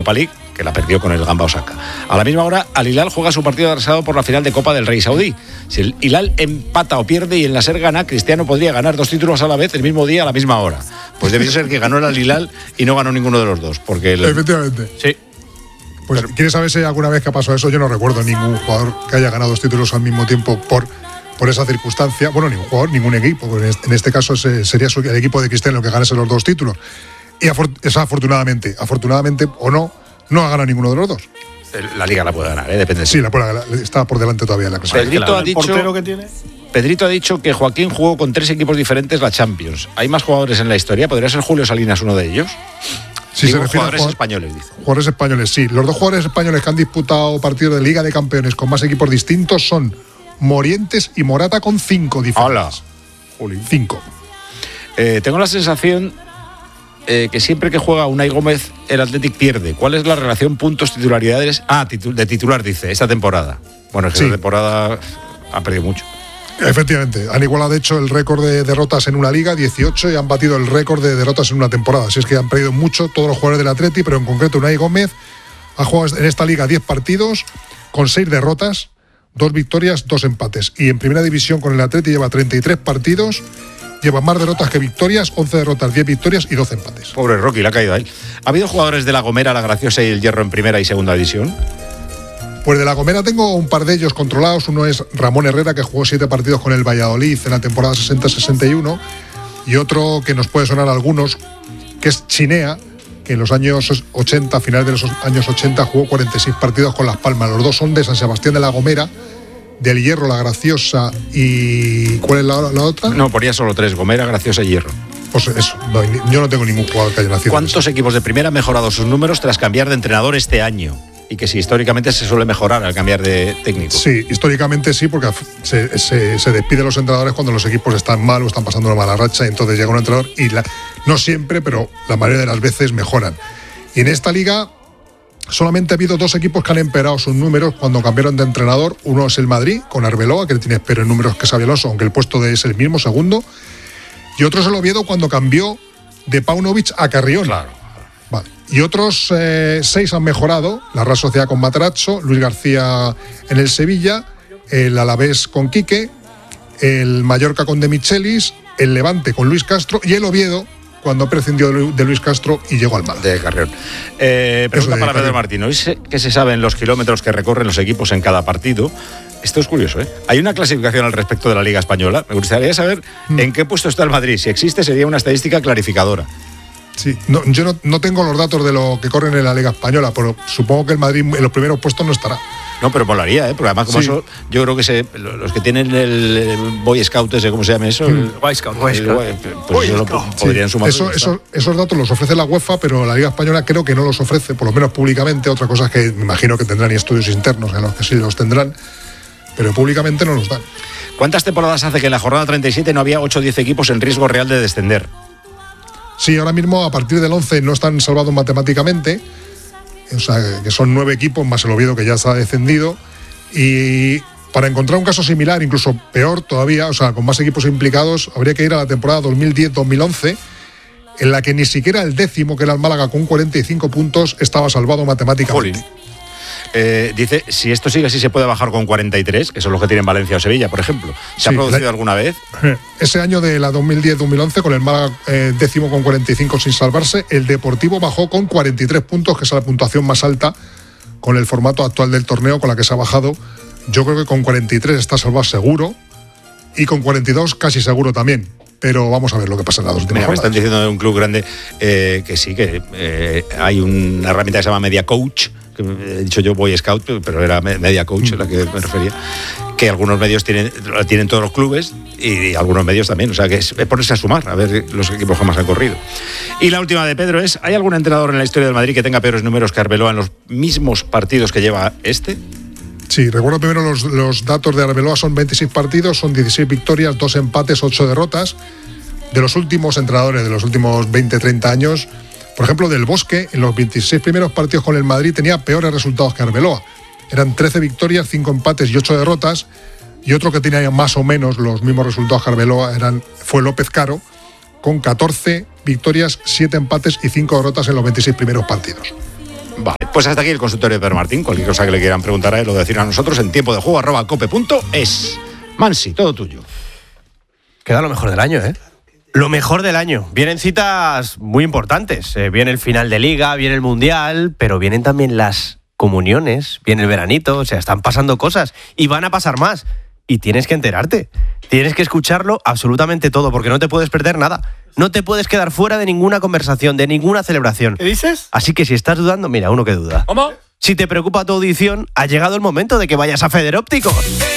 Europa League, que la perdió con el Gamba Osaka. A la misma hora, Al Hilal juega su partido atrasado por la final de Copa del Rey Saudí. Si el Hilal empata o pierde y el Nasser gana, Cristiano podría ganar 2 títulos a la vez el mismo día a la misma hora. Pues debió ser que ganó el Al Hilal y no ganó ninguno de los dos. Porque Efectivamente. Sí. Pues, ¿quieres saber si alguna vez que ha pasado eso? Yo no recuerdo ningún jugador que haya ganado 2 títulos al mismo tiempo por esa circunstancia. Bueno, ningún jugador, ningún equipo. En este caso sería el equipo de Cristiano el que ganase los 2 títulos. Y afortunadamente o no ha ganado ninguno de los dos. La Liga la puede ganar, depende. Sí, la puede ganar. Está por delante todavía en la clasificación. Pedrito ha dicho que Joaquín jugó con 3 equipos diferentes la Champions. ¿Hay más jugadores en la historia? ¿Podría ser Julio Salinas uno de ellos? Sí, se refiere jugadores españoles, dice. Jugadores españoles, sí. Los 2 jugadores españoles que han disputado partidos de Liga de Campeones con más equipos distintos son Morientes y Morata, con 5 diferentes. ¡Hala! 5. Tengo la sensación que siempre que juega Unai Gómez el Athletic pierde. ¿Cuál es la relación puntos-titularidades? De titular, dice, esta temporada. Bueno, es que esta temporada ha perdido mucho. Efectivamente, han igualado de hecho el récord de derrotas en una liga, 18, y han batido el récord de derrotas en una temporada. Así es que han perdido mucho todos los jugadores del Atleti, pero en concreto Unai Gómez ha jugado en esta liga 10 partidos con 6 derrotas, 2 victorias, 2 empates. Y en primera división con el Atleti lleva 33 partidos, lleva más derrotas que victorias, 11 derrotas, 10 victorias y 12 empates. Pobre Rocky, le ha caído ahí. ¿Ha habido jugadores de La Gomera, La Graciosa y el Hierro en primera y segunda división? Pues de La Gomera tengo un par de ellos controlados. Uno es Ramón Herrera, que jugó 7 partidos con el Valladolid en la temporada 60-61, y otro que nos puede sonar a algunos, que es Chinea, que en los años 80, finales de los años 80, jugó 46 partidos con Las Palmas. Los dos son de San Sebastián de La Gomera, del Hierro, La Graciosa y... ¿cuál es la otra? No, ponía solo 3, Gomera, Graciosa y Hierro. Pues eso, yo no tengo ningún jugador que haya nacido. ¿Cuántos equipos de primera han mejorado sus números tras cambiar de entrenador este año? Y que si históricamente se suele mejorar al cambiar de técnico. Sí, históricamente sí, porque se despiden los entrenadores cuando los equipos están mal o están pasando una mala racha, y entonces llega un entrenador y no siempre, pero la mayoría de las veces mejoran. Y en esta liga solamente ha habido 2 equipos que han empeorado sus números cuando cambiaron de entrenador. Uno es el Madrid, con Arbeloa, que tiene peores números que Xabi Alonso, aunque el puesto es el mismo, segundo. Y otro es el Oviedo, cuando cambió de Paunovic a Carrión. Claro. Vale. Y otros 6 han mejorado: la Real Sociedad con Matarazzo, Luis García en el Sevilla, el Alavés con Quique, el Mallorca con De Michelis, el Levante con Luis Castro y el Oviedo cuando prescindió de Luis Castro y llegó al Málaga. De Carrión. Pregunta para Pedro Martín. Hoy que se saben los kilómetros que recorren los equipos en cada partido. Esto es curioso, ¿eh? Hay una clasificación al respecto de la Liga Española. Me gustaría saber en qué puesto está el Madrid. Si existe, sería una estadística clarificadora. Sí, yo no tengo los datos de lo que corren en la Liga Española, pero supongo que el Madrid en los primeros puestos no estará. No, pero molaría, porque además como eso, yo creo que los que tienen el Boy Scout, ¿cómo se llama eso? El Boy Scout. Pues eso lo podrían sumar. Esos datos los ofrece la UEFA, pero la Liga Española creo que no los ofrece, por lo menos públicamente. Otra cosa es que me imagino que tendrán estudios internos en los que sí los tendrán, pero públicamente no los dan. ¿Cuántas temporadas hace que en la jornada 37 no había 8 o 10 equipos en riesgo real de descender? Sí, ahora mismo a partir del 11 no están salvados matemáticamente, o sea, que son 9 equipos más el Oviedo, que ya está descendido, y para encontrar un caso similar, incluso peor todavía, o sea, con más equipos implicados, habría que ir a la temporada 2010-2011, en la que ni siquiera el 10º, que era el Málaga con 45 puntos, estaba salvado matemáticamente. Dice, si esto sigue así se puede bajar con 43, que son los que tienen Valencia o Sevilla, por ejemplo. ¿Se ha producido alguna vez? Ese año de la 2010-2011, con el Málaga 10º con 45 sin salvarse, el Deportivo bajó con 43 puntos, que es la puntuación más alta con el formato actual del torneo, con la que se ha bajado. Yo creo que con 43 está salvado seguro, y con 42 casi seguro también. Pero vamos a ver lo que pasa en la 2 últimas jornadas. Me están diciendo de un club grande que sí, que hay una herramienta que se llama Media Coach, que he dicho yo Boy Scout, pero era Media Coach a la que me refería, que algunos medios tienen todos los clubes y algunos medios también, o sea que es ponerse a sumar, a ver los equipos que más han corrido. Y la última de Pedro es, ¿hay algún entrenador en la historia del Madrid que tenga peores números que Arbeloa en los mismos partidos que lleva este? Sí, recuerdo primero los datos de Arbeloa. Son 26 partidos, son 16 victorias, 2 empates, 8 derrotas. De los últimos entrenadores, de los últimos 20-30 años, por ejemplo, Del Bosque, en los 26 primeros partidos con el Madrid tenía peores resultados que Arbeloa. Eran 13 victorias, 5 empates y 8 derrotas. Y otro que tenía más o menos los mismos resultados que Arbeloa fue López Caro, con 14 victorias, 7 empates y 5 derrotas en los 26 primeros partidos. Vale. Pues hasta aquí el consultorio de Pedro Martín. Cualquier cosa que le quieran preguntar a él o decir a nosotros en tiempo de juego @cope.es. Mansi, todo tuyo. Queda lo mejor del año, ¿eh? Lo mejor del año. Vienen citas muy importantes. Viene el final de Liga, viene el Mundial, pero vienen también las comuniones, viene el veranito, o sea, están pasando cosas y van a pasar más. Y tienes que enterarte. Tienes que escucharlo absolutamente todo, porque no te puedes perder nada. No te puedes quedar fuera de ninguna conversación, de ninguna celebración. ¿Qué dices? Así que si estás dudando, mira, uno que duda. ¿Cómo? Si te preocupa tu audición, ha llegado el momento de que vayas a Federópticos.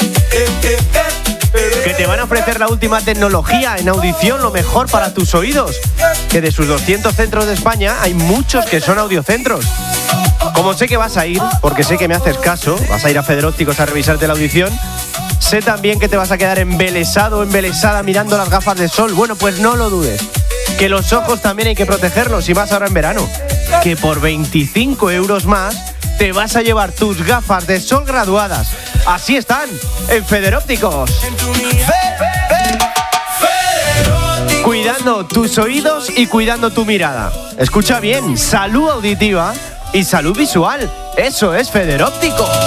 Que te van a ofrecer la última tecnología en audición, lo mejor para tus oídos. Que de sus 200 centros de España hay muchos que son audiocentros. Como sé que vas a ir, porque sé que me haces caso, vas a ir a Federópticos a revisarte la audición, sé también que te vas a quedar embelesado o embelesada mirando las gafas de sol. Bueno, pues no lo dudes. Que los ojos también hay que protegerlos, y más ahora en verano. Que por 25 euros más te vas a llevar tus gafas de sol graduadas. Así están, en Federópticos. Cuidando tus oídos y cuidando tu mirada. Escucha bien, salud auditiva y salud visual. Eso es Federópticos.